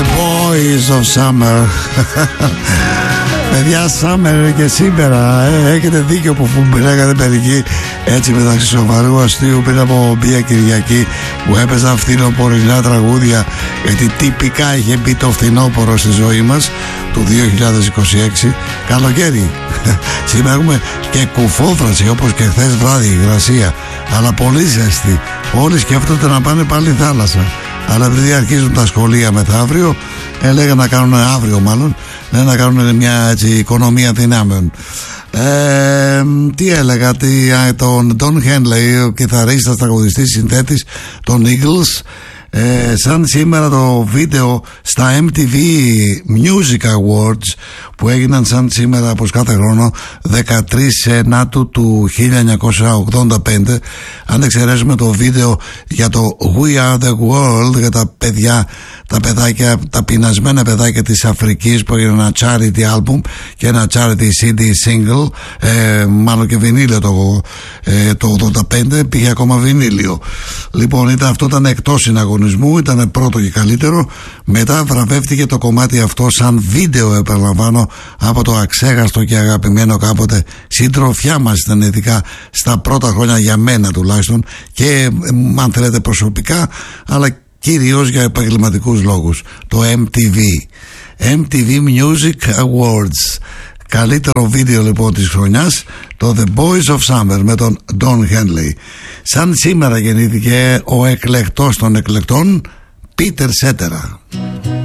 Boys of Summer. Παιδιά, Summer και σήμερα έχετε δίκιο που λέγατε παιδική έτσι μεταξύ σοβαρού αστείου πριν από μια Κυριακή που έπαιζαν φθινοπορεινά τραγούδια, γιατί τυπικά είχε μπει το φθινόπωρο στη ζωή μας του 2026. Καλοκαίρι. Σήμερα έχουμε και κουφόφραση όπως και χθες βράδυ, υγρασία, αλλά πολύ ζέστη. Όλοι σκέφτονται να πάνε πάλι θάλασσα, αλλά επειδή αρχίζουν τα σχολεία μεθαύριο, έλεγαν να κάνουν αύριο μάλλον, να κάνουν μια έτσι, οικονομία δυνάμεων. Τι έλεγα, τον Don Henley, ο κιθαρίστας, τραγουδιστής, συνθέτης των Eagles, σαν σήμερα το βίντεο στα MTV Music Awards που έγιναν σαν σήμερα όπως κάθε χρόνο 13 Σεπτεμβρίου του 1985, αν εξαιρέσουμε το βίντεο για το We Are The World, για τα παιδιά, τα παιδάκια, τα πεινασμένα παιδάκια της Αφρικής, που έγινε ένα charity album και ένα charity CD single, μάλλον και βινίλιο το 85, πήγε ακόμα βινίλιο. Λοιπόν, αυτό ήταν εκτός συναγωνισμού, ήταν πρώτο και καλύτερο. Μετά βραβεύτηκε το κομμάτι αυτό σαν βίντεο, επαναλαμβάνω, από το αξέχαστο και αγαπημένο κάποτε συντροφιά μας ήταν, ειδικά στα πρώτα χρόνια για μένα τουλάχιστον, και αν θέλετε προσωπικά, αλλά κυρίως για επαγγελματικούς λόγους, το MTV Music Awards. Καλύτερο βίντεο λοιπόν της χρονιάς, το The Boys of Summer με τον Don Henley. Σαν σήμερα γεννήθηκε ο εκλεκτός των εκλεκτών, Πίτερ Σέτερα.